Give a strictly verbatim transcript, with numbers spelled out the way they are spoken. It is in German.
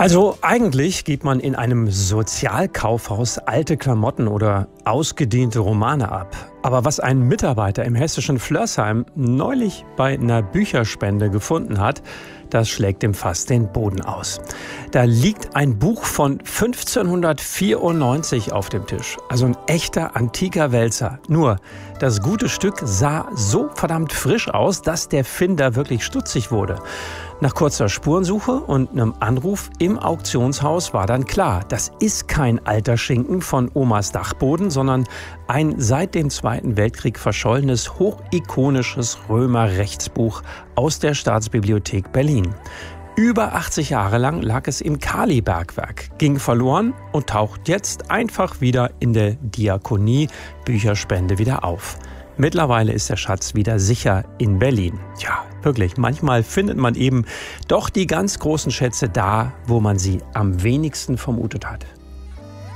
Also eigentlich gibt man in einem Sozialkaufhaus alte Klamotten oder ausgediente Romane ab. Aber was ein Mitarbeiter im hessischen Flörsheim neulich bei einer Bücherspende gefunden hat, das schlägt ihm fast den Boden aus. Da liegt ein Buch von fünfzehnhundertvierundneunzig auf dem Tisch. Also ein echter antiker Wälzer. Nur, das gute Stück sah so verdammt frisch aus, dass der Finder wirklich stutzig wurde. Nach kurzer Spurensuche und einem Anruf im Auktionshaus war dann klar, das ist kein alter Schinken von Omas Dachboden, sondern ein seit dem Zweiten Weltkrieg verschollenes, hochikonisches Römer-Rechtsbuch aus der Staatsbibliothek Berlin. Über achtzig Jahre lang lag es im Kali-Bergwerk, ging verloren und taucht jetzt einfach wieder in der Diakonie-Bücherspende wieder auf. Mittlerweile ist der Schatz wieder sicher in Berlin. Ja, wirklich, manchmal findet man eben doch die ganz großen Schätze da, wo man sie am wenigsten vermutet hat.